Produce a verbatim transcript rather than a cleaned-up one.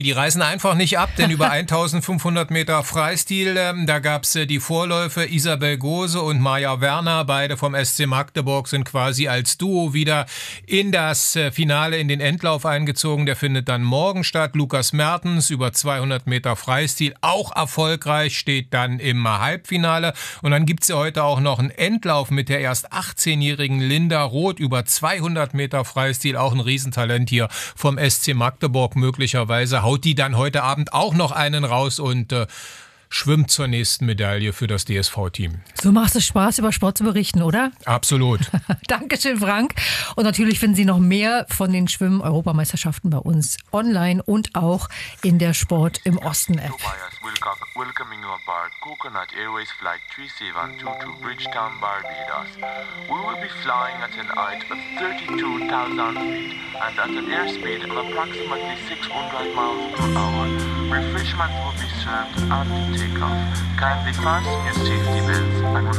Die reißen einfach nicht ab, denn über eintausendfünfhundert Meter Freistil, ähm, da gab's äh, die Vorläufe Isabel Gose und Maja Werner, beide vom S C Magdeburg, sind quasi als Duo wieder in das äh, Finale, in den Endlauf eingezogen. Der findet dann morgen statt. Lukas Mertens über zweihundert Meter Freistil, auch erfolgreich, steht dann im Halbfinale. Und dann gibt's ja heute auch noch einen Endlauf mit der erst achtzehnjährigen Linda Roth über zweihundert Meter Freistil, auch ein Riesentalent hier vom S C Magdeburg möglicherweise. Haut die dann heute Abend auch noch einen raus und äh, schwimmt zur nächsten Medaille für das D S V-Team. So macht es Spaß, über Sport zu berichten, oder? Absolut. Dankeschön, Frank. Und natürlich finden Sie noch mehr von den Schwimmen-Europameisterschaften bei uns online und auch in der Sport im Osten-App. Welcoming you aboard Coconut Airways Flight three seven two to Bridgetown, Barbados. We will be flying at an height of thirty-two thousand feet and at an airspeed of approximately six hundred miles per hour. Refreshments will be served after takeoff. Kindly fasten your safety belts and